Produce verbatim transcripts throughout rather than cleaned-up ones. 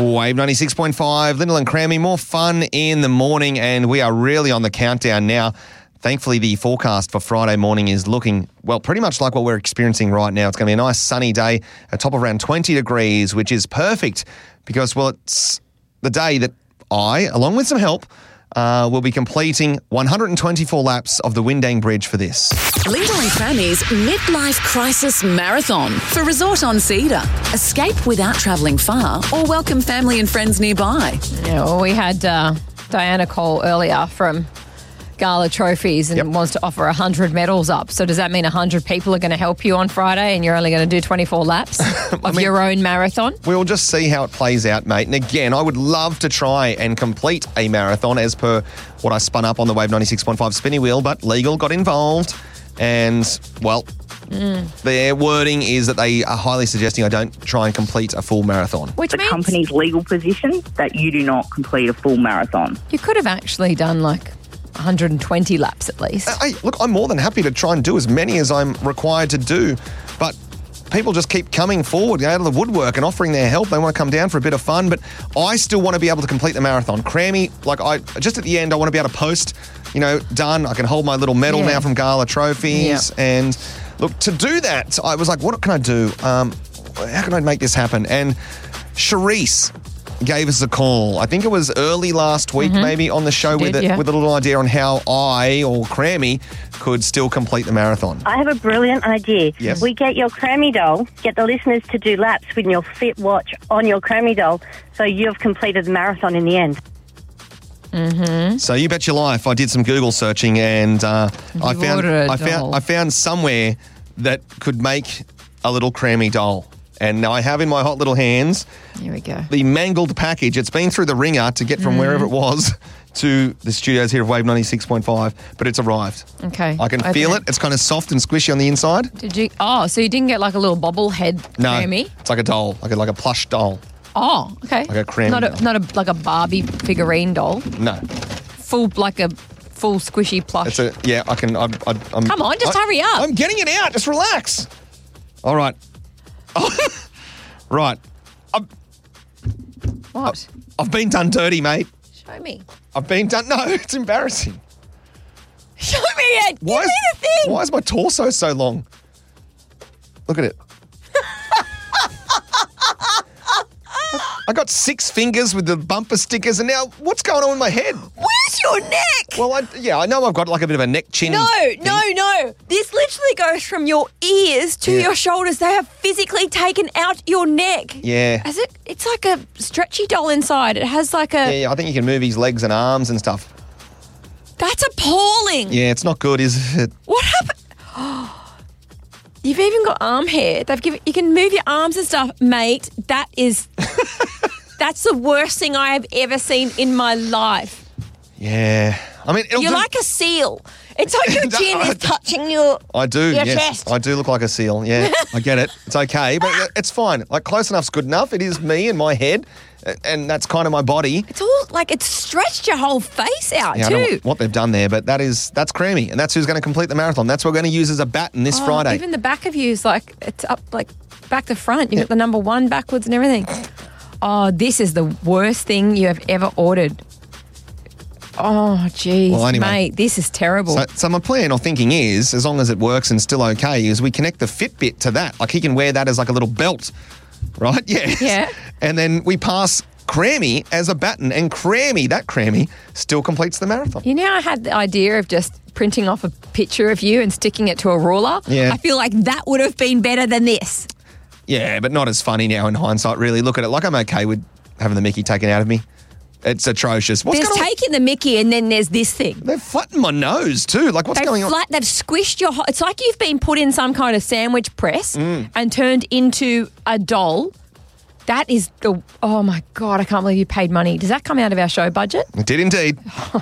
Wave ninety-six point five, Lyndall and Crammy, more fun in the morning, and we are really on the countdown now. Thankfully, the forecast for Friday morning is looking, well, pretty much like what we're experiencing right now. It's going to be a nice sunny day, a top of around twenty degrees, which is perfect because, well, it's the day that I, along with some help, uh, will be completing one hundred twenty-four laps of the Windang Bridge for this. Lyndall and Crammy's Midlife Crisis Marathon for Resort on Cedar. Escape without travelling far or welcome family and friends nearby. Yeah, well, we had uh, Diana call earlier from Gala Trophies and Yep. wants to offer one hundred medals up. So does that mean one hundred people are going to help you on Friday and you're only going to do twenty-four laps of mean- your own marathon? We'll just see how it plays out, mate. And again, I would love to try and complete a marathon as per what I spun up on the Wave ninety-six point five spinny wheel, but legal got involved. And, well, Mm. their wording is that they are highly suggesting I don't try and complete a full marathon. Which the means company's legal position that you do not complete a full marathon. you could have actually done like one hundred twenty laps at least. Hey, look, I'm more than happy to try and do as many as I'm required to do, but people just keep coming forward out of the woodwork and offering their help. They want to come down for a bit of fun, but I still want to be able to complete the marathon. Crammy, like I, just at the end, I want to be able to post, you know, done. I can hold my little medal Yeah. now from Gala Trophies. Yeah. And look, to do that, I was like, what can I do? Um, how can I make this happen? And Charisse gave us a call. I think it was early last week, maybe, on the show She with did, a, yeah. with a little idea on how I or Crammy could still complete the marathon. I have a brilliant idea. Yes. We get your Crammy doll, get the listeners to do laps with your Fit Watch on your Crammy doll, so you've completed the marathon in the end. So you bet your life, I did some Google searching and uh, I You found ordered a I found doll. I found somewhere that could make a little Crammy doll. And now I have in my hot little hands Here we go. the mangled package. It's been through the ringer to get from wherever it was to the studios here of Wave ninety-six point five, but it's arrived. Okay. I can Open feel it. It's kind of soft and squishy on the inside. Did you? Oh, so you didn't get like a little bobblehead No, Crammy? it's like a doll, like a, like a plush doll. Oh, okay. Like a Crammy Not a, doll. not a like a Barbie figurine doll. No, Full like a full squishy plush. it's a yeah. I can. I, I, I'm, Come on, just I- hurry up. I'm getting it out. Just relax. All right. Right. What? I've been done dirty, mate. Show me. I've been done. No, it's embarrassing. Show me it. Give Why me is, the thing. why is my torso so long? Look at it. I got six fingers with the bumper stickers, and now what's going on with my head? Where's your neck? Well, I, yeah, I know I've got like a bit of a neck chin. No, thing. no, no. This literally goes from your ears to Yeah. your shoulders. They have physically taken out your neck. Yeah. As it, it's like a stretchy doll inside. It has like a. Yeah, yeah, I think you can move his legs and arms and stuff. That's appalling. Yeah, it's not good, is it? What happened? You've even got arm hair. They've given. You can move your arms and stuff, mate. That is. That's the worst thing I have ever seen in my life. Yeah. I mean, it'll You're do- like a seal. It's like your chin is touching your. I do, your yes. chest. I do look like a seal, yeah. I get it. It's okay, but it's fine. Like, close enough's good enough. It is me and my head, and that's kind of my body. It's all like it's stretched your whole face out Yeah, I too. don't know what they've done there, but that is that's Crammy, and that's who's going to complete the marathon. That's what we're going to use as a baton this Oh, Friday. Even the back of you is like it's up like back to front. You got the number one backwards and everything. Oh, this is the worst thing you have ever ordered. Oh, geez, Well, anyway. mate, this is terrible. So, so my plan or thinking is, as long as it works and still okay, is we connect the Fitbit to that. Like he can wear that as like a little belt, right? Yes. Yeah. And then we pass Crammy as a baton, and Crammy, that Crammy, still completes the marathon. You know, I had the idea of just printing off a picture of you and sticking it to a ruler. Yeah. I feel like that would have been better than this. Yeah, but not as funny now in hindsight, really. Look at it. Like, I'm okay with having the Mickey taken out of me. It's atrocious. What's There's going on? taking the Mickey and then there's this thing. They've flattened my nose too. Like, what's They've going on? flat, they've squished your. ho- It's like you've been put in some kind of sandwich press Mm. and turned into a doll. That is the. Oh my God! I can't believe you paid money. Does that come out of our show budget? It did indeed.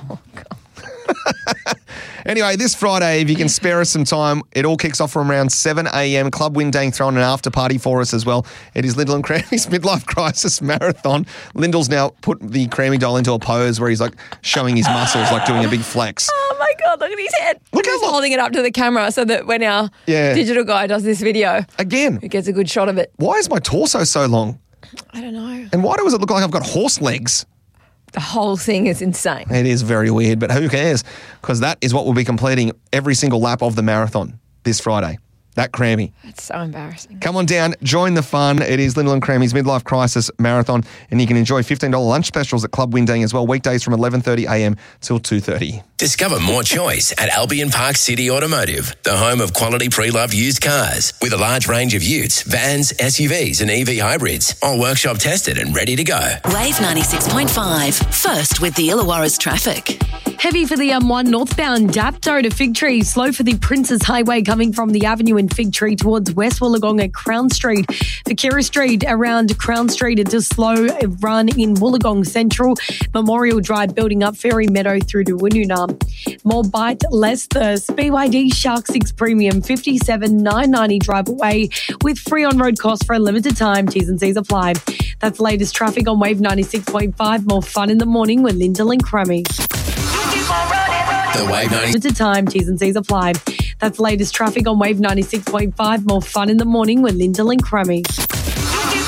Anyway, this Friday, if you can spare us some time, it all kicks off from around seven a.m. Club Windang throwing an after party for us as well. It is Lyndall and Crammy's Midlife Crisis Marathon. Lyndall's now put the Crammy doll into a pose where he's like showing his muscles, like doing a big flex. Oh my God! Look at his head. Look how He's long- holding it up to the camera so that when our Yeah. digital guy does this video, Again, he gets a good shot of it. why is my torso so long? I don't know. And why does it look like I've got horse legs? The whole thing is insane. It is very weird, but who cares? Because that is what we'll be completing every single lap of the marathon this Friday. That crammy. That's so embarrassing. Come on down, join the fun. It is Lyndall and Crammy's Midlife Crisis Marathon, and you can enjoy fifteen dollars lunch specials at Club Windang as well, weekdays from eleven thirty a m till two thirty. Discover more choice at Albion Park City Automotive, the home of quality pre-loved used cars with a large range of utes, vans, S U Vs and E V hybrids, all workshop tested and ready to go. Wave ninety-six point five, first with the Illawarra's traffic. Heavy for the M one northbound Dapto to Fig Tree. Slow for the Princes Highway coming from the Avenue in Fig Tree towards West Wollongong at Crown Street. For Kira Street around Crown Street, it's a slow run in Wollongong Central. Memorial Drive building up Fairy Meadow through to Woonona. More bite, less thirst. B Y D Shark six Premium fifty-seven nine ninety drive away with free on-road costs for a limited time. T's and C's apply. That's the latest traffic on Wave ninety-six point five. More fun in the morning with Lyndall and Crummy. The Wave ninety Limited time, T's and C's apply. That's the latest traffic on Wave ninety-six point five. More fun in the morning with Lyndall and Crummy.